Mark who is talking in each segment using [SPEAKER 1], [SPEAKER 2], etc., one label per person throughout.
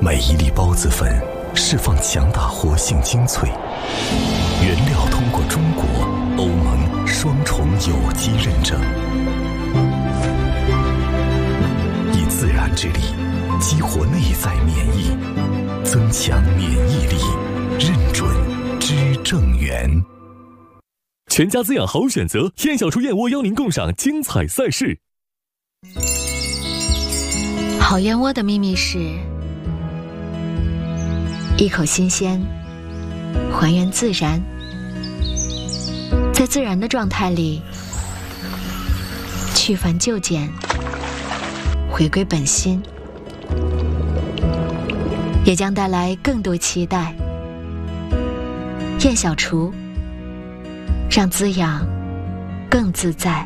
[SPEAKER 1] 每一粒孢子粉释放强大活性精粹，原料通过中国、欧盟双重有机认证，以自然之力激活内在免疫，增强免疫力，认准知正源。
[SPEAKER 2] 全家滋养好选择，燕小厨燕窝邀您共赏精彩赛事。
[SPEAKER 3] 好燕窝的秘密是一口新鲜，还原自然，在自然的状态里去繁就简，回归本心，也将带来更多期待。燕小厨，让滋养更自在。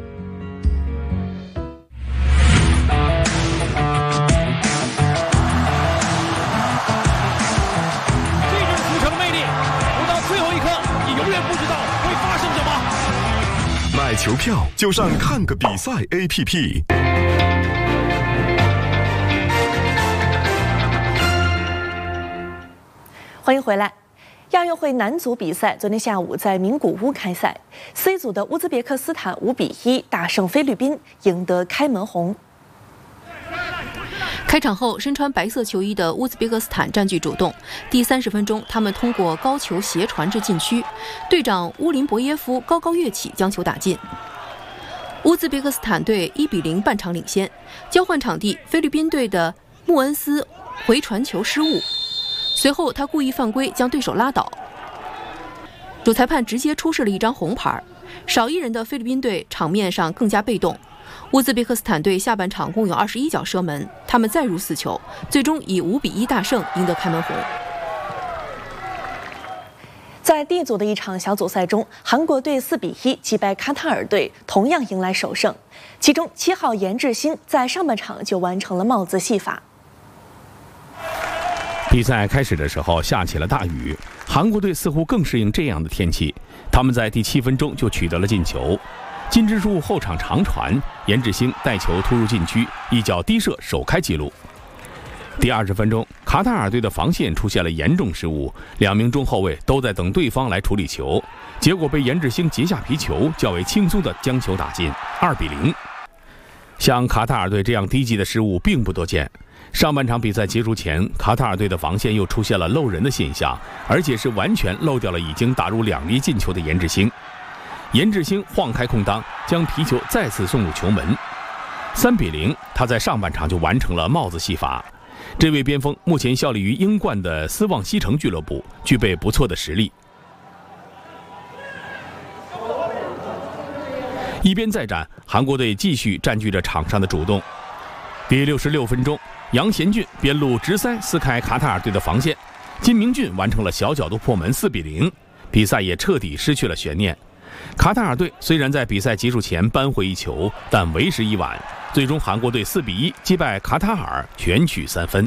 [SPEAKER 1] 买球票就上看个比赛 APP。
[SPEAKER 4] 欢迎回来。亚运会男足比赛昨天下午在名古屋开赛 ，C 组的乌兹别克斯坦5-1大胜菲律宾，赢得开门红。
[SPEAKER 5] 开场后，身穿白色球衣的乌兹别克斯坦占据主动。第30分钟，他们通过高球斜传至禁区，队长乌林博耶夫高高跃起将球打进。乌兹别克斯坦队1-0半场领先。交换场地，菲律宾队的穆恩斯回传球失误，随后他故意犯规将对手拉倒，主裁判直接出示了一张红牌。少一人的菲律宾队场面上更加被动。乌兹别克斯坦队下半场共有21脚射门，他们再入4球，最终以5-1大胜赢得开门红。
[SPEAKER 4] 在 D 组的一场小组赛中，韩国队4-1击败卡塔尔队，同样迎来首胜。其中7号严智兴在上半场就完成了帽子戏法。
[SPEAKER 6] 比赛开始的时候下起了大雨，韩国队似乎更适应这样的天气，他们在第7分钟就取得了进球。金之洙后场长传，严智兴带球突入禁区，一脚低射首开纪录。第20分钟，卡塔尔队的防线出现了严重失误，2名中后卫都在等对方来处理球，结果被严智兴截下皮球，较为轻松地将球打进，2-0。像卡塔尔队这样低级的失误并不多见。上半场比赛结束前，卡塔尔队的防线又出现了漏人的现象，而且是完全漏掉了已经打入2粒进球的严智兴。严智兴晃开空当，将皮球再次送入球门，3-0。他在上半场就完成了帽子戏法。这位边锋目前效力于英冠的斯旺西城俱乐部，具备不错的实力。一边再战，韩国队继续占据着场上的主动。第66分钟，杨贤俊边路直塞撕开卡塔尔队的防线，金明俊完成了小角度破门，4-0。比赛也彻底失去了悬念。卡塔尔队虽然在比赛结束前扳回一球，但为时已晚。最终韩国队4-1击败卡塔尔，全取3分。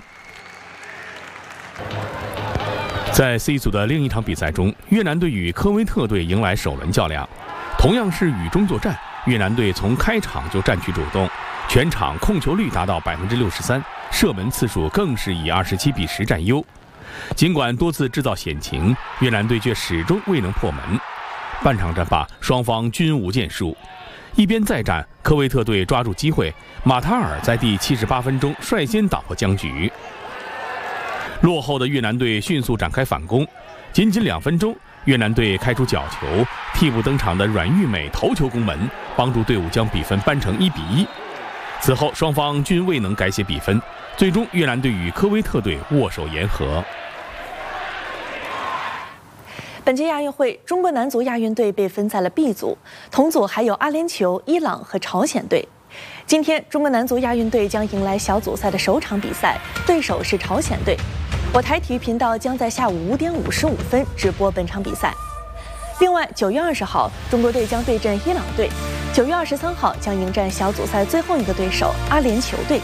[SPEAKER 6] 在 C 组的另一场比赛中，越南队与科威特队迎来首轮较量。同样是雨中作战，越南队从开场就占据主动，全场控球率达到63%，射门次数更是以27-10占优。尽管多次制造险情，越南队却始终未能破门。半场战罢，双方均无建树。一边再战，科威特队抓住机会，马塔尔在第78分钟率先打破僵局。落后的越南队迅速展开反攻，仅2分钟，越南队开出角球，替补登场的阮玉美头球攻门，帮助队伍将比分扳成1-1。此后双方均未能改写比分，最终越南队与科威特队握手言和。
[SPEAKER 4] 本届亚运会，中国男足亚运队被分在了 B 组，同组还有阿联酋、伊朗和朝鲜队。今天，中国男足亚运队将迎来小组赛的首场比赛，对手是朝鲜队。我台体育频道将在下午5点55分直播本场比赛。另外，9月20号，中国队将对阵伊朗队；9月23号将迎战小组赛最后一个对手阿联酋队。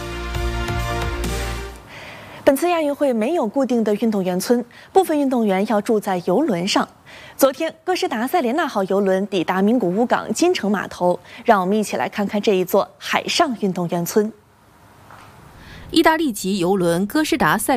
[SPEAKER 4] 本次亚运会没有固定的运动员村，部分运动员要住在游轮上。昨天，哥斯达塞莲纳号游轮抵达名古屋港金城码头，让我们一起来看看这一座海上运动员村。
[SPEAKER 5] 意大利籍游轮哥斯达塞